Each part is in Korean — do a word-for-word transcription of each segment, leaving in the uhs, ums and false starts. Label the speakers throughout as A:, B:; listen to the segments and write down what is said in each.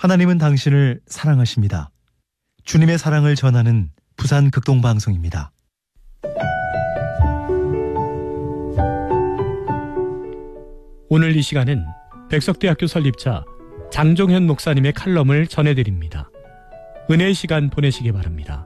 A: 하나님은 당신을 사랑하십니다. 주님의 사랑을 전하는 부산 극동방송입니다.
B: 오늘 이 시간은 백석대학교 설립자 장종현 목사님의 칼럼을 전해드립니다. 은혜의 시간 보내시기 바랍니다.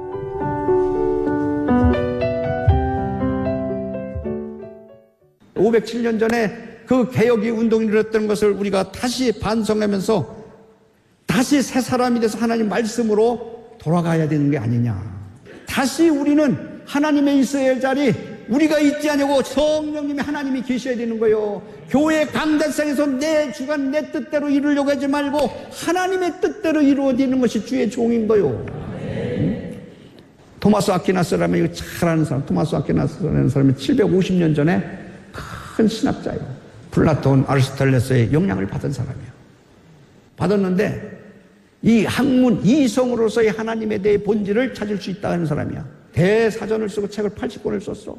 C: 오백칠 년 전에 그 개혁의 운동이 일어났던 것을 우리가 다시 반성하면서 다시 새 사람이 돼서 하나님 말씀으로 돌아가야 되는 게 아니냐. 다시 우리는 하나님의 있어야 할 자리, 우리가 있지 않냐고 성령님이 하나님이 계셔야 되는 거예요. 교회 강단상에서 내 주관 내 뜻대로 이루려고 하지 말고 하나님의 뜻대로 이루어지는 것이 주의 종인 거예요. 응? 토마스 아퀴나스라면 이거 잘 아는 사람, 토마스 아퀴나스라는 사람이 칠백오십 년 전에 큰 신학자예요. 플라톤, 아리스토텔레스의 영향을 받은 사람이에요. 받았는데 이 학문, 이성으로서의 하나님에 대해 본질을 찾을 수 있다는 사람이야. 대사전을 쓰고 책을 팔십 권을 썼어.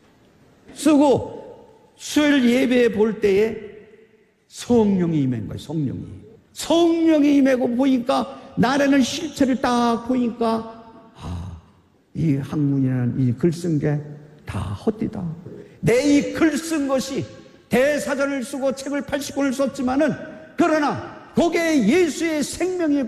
C: 쓰고 수요일 예배에 볼 때에 성령이 임한 거예요. 성령이. 성령이 임하고 보니까 나라는 실체를 딱 보니까 아, 이 학문이라는 이 글 쓴 게 다 헛디다. 내 이 글 쓴 것이 대사전을 쓰고 책을 팔십 권을 썼지만은 그러나 거기에 예수의 생명이